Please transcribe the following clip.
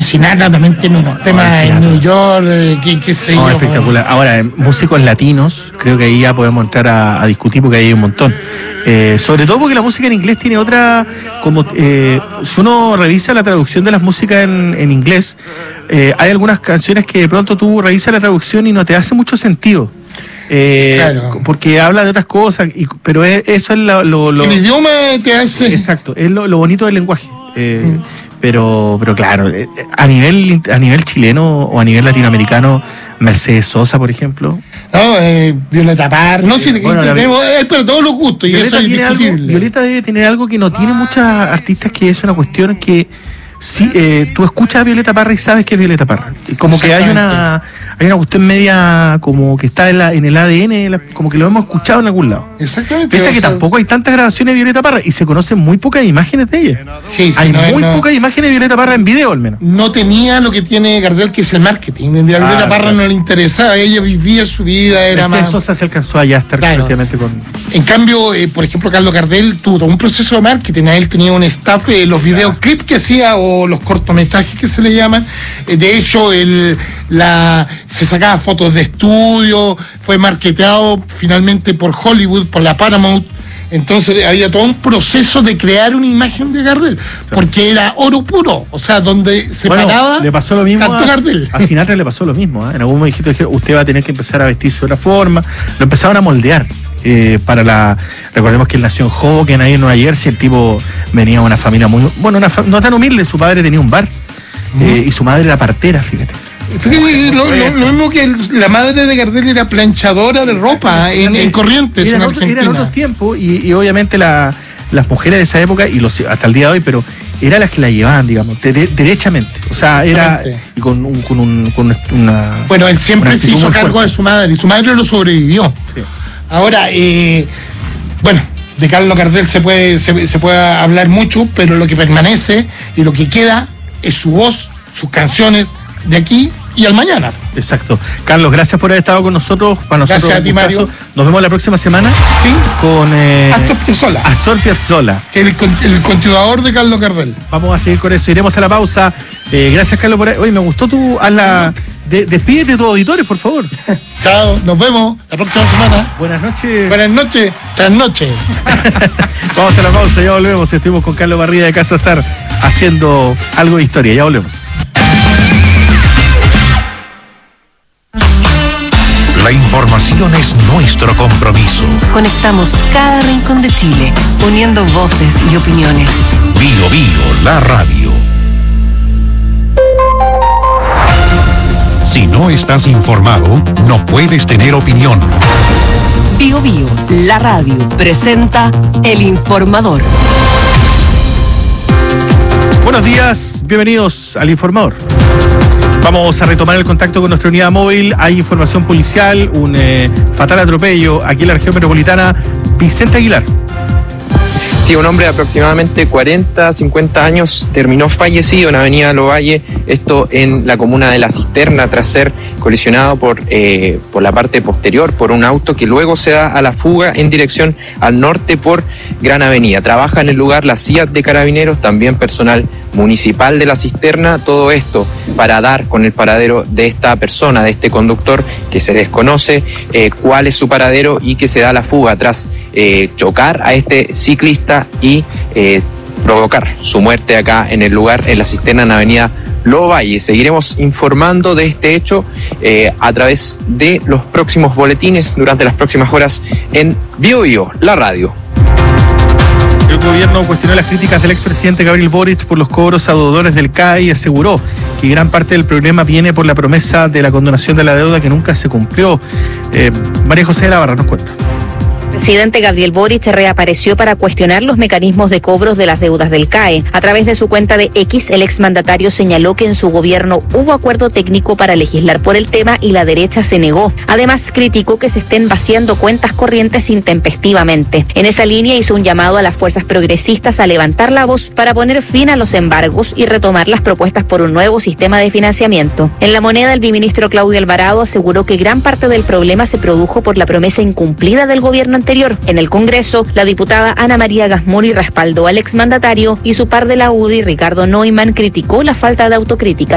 Sinatra también tiene unos temas en New York, qué sé yo. Espectacular. Ahora, músicos latinos, creo que ahí ya podemos entrar a discutir porque hay un montón. Sobre todo porque la música en inglés tiene otra, si uno revisa la traducción de las músicas en inglés, hay algunas canciones que de pronto tú revisas la traducción y no te hace mucho sentido. Claro. Porque habla de otras cosas, pero eso es el idioma te hace. Exacto, es lo bonito del lenguaje. Pero claro, a nivel chileno o a nivel latinoamericano, Mercedes Sosa, por ejemplo. No, Violeta Parra. No, sí, es para todos los gustos. Violeta, y eso es indiscutible. Violeta debe tener algo que no tiene muchas artistas, que es una cuestión que sí, tú escuchas a Violeta Parra y sabes que es Violeta Parra. Como que hay una cuestión media como que está en el ADN, como que lo hemos escuchado en algún lado. Exactamente. Pese a que tampoco hay tantas grabaciones de Violeta Parra y se conocen muy pocas imágenes de ella. Sí, hay muy pocas imágenes de Violeta Parra en video, al menos. No tenía lo que tiene Gardel, que es el marketing. A Violeta Parra no le interesaba, ella vivía su vida, era más. Sosa se alcanzó allá a estar prácticamente con. En cambio, por ejemplo, Carlos Gardel tuvo un proceso de marketing. A él tenía un staff, los videoclips que hacía o los cortometrajes que se le llaman. De hecho, se sacaba fotos de estudio, fue marketeado finalmente por Hollywood, por la Paramount. Entonces había todo un proceso de crear una imagen de Gardel, porque era oro puro, o sea, donde se paraba. Le pasó lo mismo a Sinatra, le pasó lo mismo. En algún momento dijeron, usted va a tener que empezar a vestirse de otra forma. Lo empezaron a moldear. Recordemos que él nació en Hoboken, ahí en Nueva Jersey. El tipo venía de una familia muy, no tan humilde. Su padre tenía un bar y su madre era partera, fíjate. Lo mismo que la madre de Gardel era planchadora de ropa en Corrientes, en Argentina. Eran otros tiempos y obviamente las mujeres de esa época, y hasta el día de hoy, pero eran las que la llevaban, digamos, derechamente. O sea, era y con una. Bueno, él siempre se hizo cargo de su madre y su madre lo sobrevivió. Sí. Ahora, bueno, de Carlos Gardel se puede hablar mucho, pero lo que permanece y lo que queda es su voz, sus canciones de aquí y al mañana. Exacto. Carlos, gracias por haber estado con nosotros. Para nosotros, gracias a ti, Mario. Nos vemos la próxima semana. Sí. Con Astor Piazzolla. Que es el continuador de Carlos Gardel. Vamos a seguir con eso. Iremos a la pausa. Gracias, Carlos, por ahí. Oye, me gustó despídete de tus auditores, por favor. Chao, nos vemos la próxima semana. Buenas noches. Buenas noches. Trasnoche. Vamos a la pausa, ya volvemos. Estuvimos con Carlos Barría de Casa Azar haciendo algo de historia. Ya volvemos. La información es nuestro compromiso. Conectamos cada rincón de Chile, uniendo voces y opiniones. Bio, la radio. Si no estás informado, no puedes tener opinión. Bio, la radio, presenta El Informador. Buenos días, bienvenidos al Informador. Vamos a retomar el contacto con nuestra unidad móvil. Hay información policial, un fatal atropello aquí en la región metropolitana. Vicente Aguilar. Sí, un hombre de aproximadamente 40, 50 años terminó fallecido en Avenida Lovalle, esto en la comuna de La Cisterna, tras ser colisionado por la parte posterior por un auto que luego se da a la fuga en dirección al norte por Gran Avenida. Trabaja en el lugar la CIAT de Carabineros, también personal municipal de La Cisterna, todo esto para dar con el paradero de esta persona, de este conductor que se desconoce cuál es su paradero y que se da a la fuga tras chocar a este ciclista y provocar su muerte acá en el lugar, en La Cisterna, en Avenida Lovalle. Seguiremos informando de este hecho a través de los próximos boletines durante las próximas horas en Bio, la radio. El gobierno cuestionó las críticas del expresidente Gabriel Boric por los cobros a deudores del CAE y aseguró que gran parte del problema viene por la promesa de la condonación de la deuda que nunca se cumplió. María José de la Barra nos cuenta. El presidente Gabriel Boric reapareció para cuestionar los mecanismos de cobros de las deudas del CAE. A través de su cuenta de X, el exmandatario señaló que en su gobierno hubo acuerdo técnico para legislar por el tema y la derecha se negó. Además, criticó que se estén vaciando cuentas corrientes intempestivamente. En esa línea hizo un llamado a las fuerzas progresistas a levantar la voz para poner fin a los embargos y retomar las propuestas por un nuevo sistema de financiamiento. En La Moneda, el viceministro Claudio Alvarado aseguró que gran parte del problema se produjo por la promesa incumplida del gobierno anterior. En el Congreso, la diputada Ana María Gasmuri respaldó al exmandatario y su par de la UDI, Ricardo Neumann, criticó la falta de autocrítica